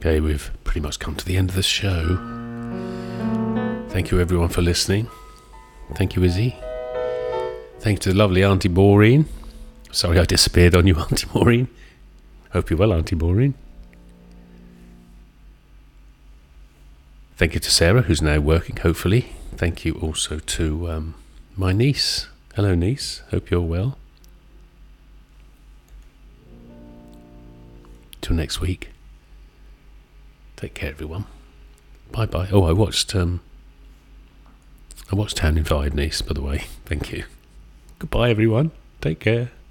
Okay, we've pretty much come to the end of the show. Thank you everyone for listening. Thank you, Izzy. Thank you to the lovely Auntie Maureen. Sorry I disappeared on you, Auntie Maureen. Hope you're well, Auntie Maureen. Thank you to Sarah, who's now working, hopefully. Thank you also to my niece. Hello, niece. Hope you're well. Till next week. Take care, everyone. Bye-bye. Oh, I watched Town in 5, niece, by the way. Thank you. Goodbye, everyone. Take care.